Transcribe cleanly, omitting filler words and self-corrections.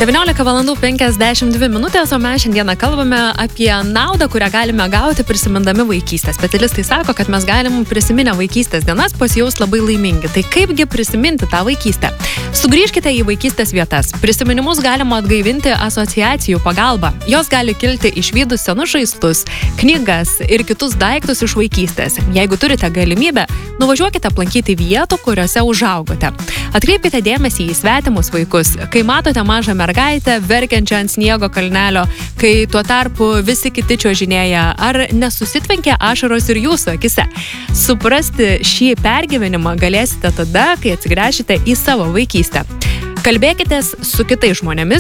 19:52, o mes šiandieną kalbame apie naudą, kurią galime gauti prisimindami vaikystę. Specialistai sako, kad mes galim prisiminę vaikystės dienas pasijausti labai laimingi. Tai kaipgi prisiminti tą vaikystę? Sugrįžkite į vaikystės vietas. Prisiminimus galima atgaivinti asociacijų pagalba. Jos gali kilti išvydus senus žaislus, knygas ir kitus daiktus iš vaikystės. Jeigu turite galimybę, nuvažiuokite aplankyti vietų, kuriuose užaugote. Atkreipkite dėmesį į svetimus vaikus. Kai matote mažą mergaitę, verkiančią ant sniego kalnelio, kai tuo tarpu visi kiti čiuožinėja, ar nesusitvenkia ašaros ir jūsų akise? Suprasti šį pergyvenimą galėsite tada, kai atsigręšite į savo vaikystę. Kalbėkitės su kitais žmonėmis